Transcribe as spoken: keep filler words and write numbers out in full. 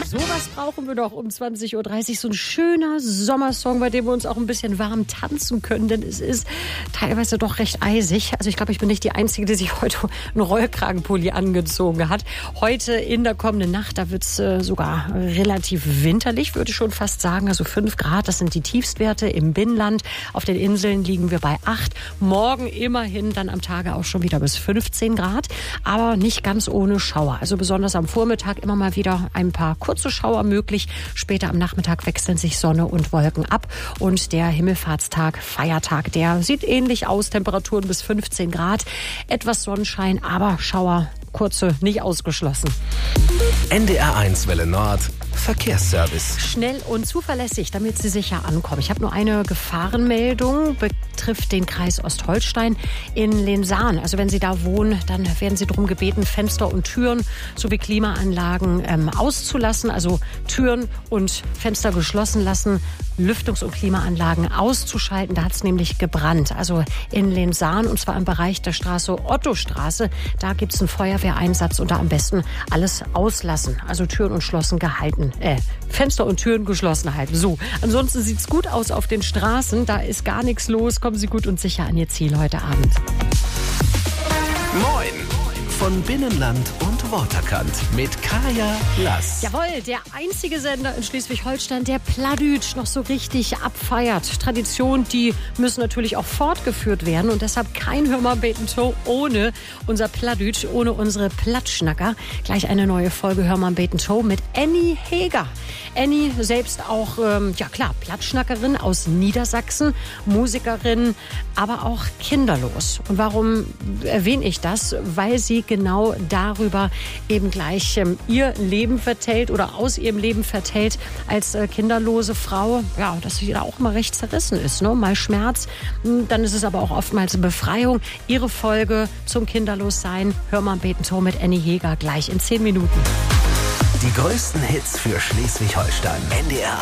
Sowas brauchen wir doch um zwanzig Uhr dreißig. So ein schöner Sommersong, bei dem wir uns auch ein bisschen warm tanzen können, denn es ist teilweise doch recht eisig. Also ich glaube, ich bin nicht die Einzige, die sich heute einen Rollkragenpulli angezogen hat. Heute in der kommenden Nacht, da wird es äh, sogar relativ winterlich, würde ich schon fast sagen. Also fünf Grad, das sind die Tiefstwerte im Binnenland. Auf den Inseln liegen wir bei acht. Morgen immerhin dann am Tage auch schon wieder bis fünfzehn Grad. Aber nicht ganz ohne Schauer. Also besonders am Vormittag immer mal wieder ein paar kurze Schauer möglich. Später am Nachmittag wechseln sich Sonne und Wolken ab. Und der Himmelfahrtstag, Feiertag, der sieht ähnlich aus. Temperaturen bis fünfzehn Grad. Etwas Sonnenschein, aber Schauer, kurze, nicht ausgeschlossen. N D R eins Welle Nord. Verkehrsservice. Schnell und zuverlässig, damit Sie sicher ankommen. Ich habe nur eine Gefahrenmeldung, betrifft den Kreis Ostholstein in Lensahn. Also wenn Sie da wohnen, dann werden Sie darum gebeten, Fenster und Türen sowie Klimaanlagen ähm, auszulassen. Also Türen und Fenster geschlossen lassen, Lüftungs- und Klimaanlagen auszuschalten. Da hat es nämlich gebrannt. Also in Lensahn, und zwar im Bereich der Straße Ottostraße. Da gibt es einen Feuerwehreinsatz und da am besten alles auslassen. Also Türen und Schlossen gehalten. Äh, Fenster und Türen geschlossen halten. So, ansonsten sieht's gut aus auf den Straßen. Da ist gar nichts los. Kommen Sie gut und sicher an Ihr Ziel heute Abend. Moin! Von Binnenland und Waterkant mit Kaya Lass. Jawohl, der einzige Sender in Schleswig-Holstein, der Plattdeutsch noch so richtig abfeiert. Tradition, die müssen natürlich auch fortgeführt werden und deshalb kein Hör mal beten Show ohne unser Plattdeutsch, ohne unsere Plattschnacker. Gleich eine neue Folge Hör mal beten Show mit Annie Heger. Annie selbst auch, ähm, ja klar, Plattschnackerin aus Niedersachsen, Musikerin, aber auch kinderlos. Und warum erwähne ich das? Weil sie genau darüber eben gleich ähm, ihr Leben vertellt oder aus ihrem Leben vertellt als äh, kinderlose Frau. Ja, dass sie da auch mal recht zerrissen ist. Ne? Mal Schmerz, dann ist es aber auch oftmals eine Befreiung. Ihre Folge zum Kinderlossein, Hör mal beten Show mit Annie Heger, gleich in zehn Minuten. Die größten Hits für Schleswig-Holstein. N D R